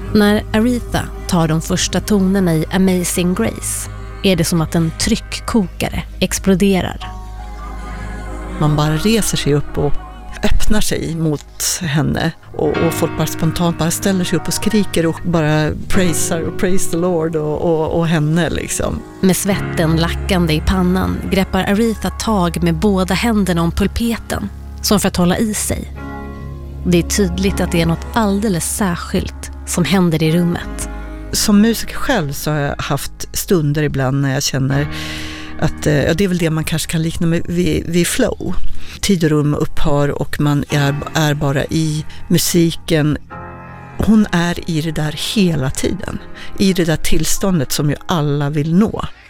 När Aretha tar de första tonerna i Amazing Grace är det som att en tryckkokare exploderar. Man bara reser sig upp och öppnar sig mot henne och folk bara spontant bara ställer sig upp och skriker och bara praise the Lord och henne liksom. Med svetten lackande i pannan greppar Aretha tag med båda händerna om pulpeten som för att hålla i sig. Det är tydligt att det är något alldeles särskilt som händer i rummet. Som musiker själv så har jag haft stunder ibland när jag känner att det är väl det man kanske kan likna med vid flow. Tid och rum upphör och man är bara i musiken. Hon är i det där hela tiden. I det där tillståndet som ju alla vill nå.